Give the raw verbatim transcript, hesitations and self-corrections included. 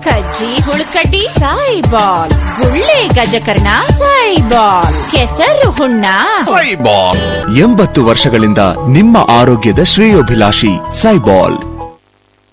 ಕಜ್ಜಿ ಹುಳುಕಡ್ಡಿ ಸಾಯಿಬಾಲ್, ಗುಳ್ಳೆ ಗಜಕರ್ಣ ಸಾಯಿಬಾಲ್, ಕೆಸರು ಹುಣ್ಣ ಸಾಯಿಬಾಲ್. ಎಂಬತ್ತು ವರ್ಷಗಳಿಂದ ನಿಮ್ಮ ಆರೋಗ್ಯದ ಶ್ರೇಯೋಭಿಲಾಷಿ ಸಾಯಿಬಾಲ್.